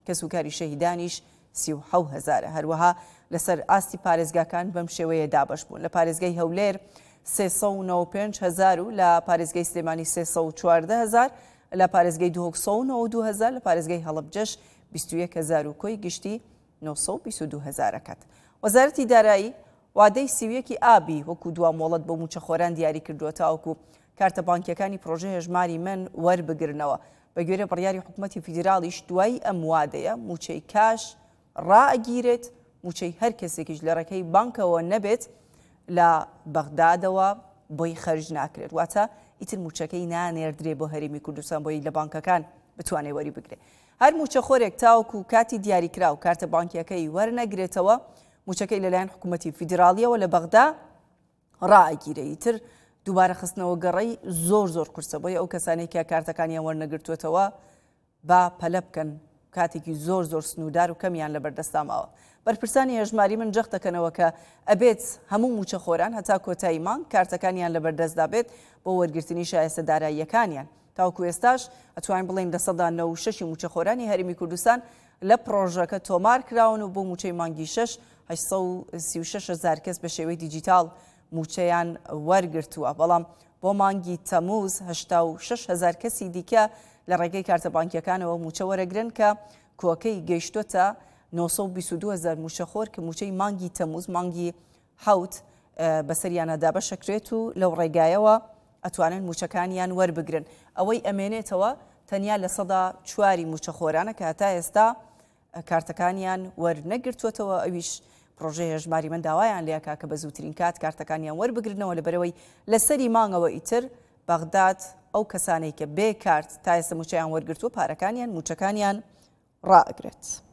کە سوکاری شەهیدانیش 37,000. هەروەها لەسەر ئاستی پارێزگاکان بەم شێوەیە دابەش بوون. لە پارێزگای هەولێر 395,000 و لە پارێزگای سلێمانی 314,000، لە پارێزگای دووهۆکسۆ 92,000، لە پارێزگای هەڵەبجەش 21,000 و کۆی گشتی 922,000 کات. وەزارەتی دارایی وادەی سیویەکی ئابی وەکو دوا مۆڵەت بۆ موچەخۆران دیاری کردووە تاوەکو کارتە بانکیەکانی پرۆژە هێژماری من وەربگرنەوە. بە گوێرە بڕیاری حکوومەتی فیدراڵیش دوای ئەم وادەیە موچەی کاش ڕائەگیرێت، موچەی هەر کەسێکیش لە ڕێکەی بانکەوە نەبێت لە بەغدادەوە بۆی خەرج ناکرێت، واتە ئیتر موچەکەی نانێردرێ بۆ هەرێمی کوردستان بۆی لە بانکەکان بتوانێت وەری بگرێت. هەر موچەخۆرێک تاوەکو کاتی دیاریکرا و کارتە بانکیەکەی وەرنەگرێتەوە موچەکەی لەلایەن حکوومەتی فیدراڵیەوە لە بەغدا ڕائەگیرێت. ئیتر دووبارە خستنەوە گەڕەی زۆر قورسە، بۆیە ئەو کەسانەی کە کارتەکانیان وەرنەگرتوێتەوە با پەلە بکەن، کاتێکی زۆر سنوودار و کەمیان لە بەردەستاماوە. بەرپرسانی هێژماری من جەخت دەکەنەوە کە ئەبێت هەموو موچەخۆران هەتا کۆتایی مانگ کارتەکانیان لە بەردەستدا بێت بۆ وەرگرتنی شایستە داراییەکانیان. تاوەکو ئێستاش ئەتوانین بڵێن لە 96 موچەخۆرانی هەرێمی کوردستان لە پرۆژەکە تۆمار کراون و بۆ موچەی مانگی 6 836,000 کەس بە شێوەی دیجیتال موچەیان وەرگرتووە. بەڵام بۆ مانگی تەمووز 86,000 کەسی دیکە لە ڕێگەی کارتە بانکیەکانەوە موچە وەرەگرن کە کۆکەی گەیشتوتە 922,000 موچەخۆر کە موچەی مانگی تەمووز مانگی حوت بەسەریانەدا بەشەکرێت و لەو ڕێگایەوە ئەتوانن موچەکانیان وەربگرن. ئەوەی ئەمێنێتەوە تەنیا لە 4 موچەخۆرانە کە هەتا ئێستا کارتەکانیان وەرنەگرتوێتەوە. ئەویش پرۆژەی هێژماری من داوایان لێکا کە بە زووترین کات کارتەکانیان وەربگرنەوە لەبەرەوەی لەسەری مانگەوە ئیتر بەغداد ئەو کەسانەی کە بێ کارت تا ئێستا موچەیان وەرگرتووە پارەکانیان موچەکانیان ڕائەگرێت.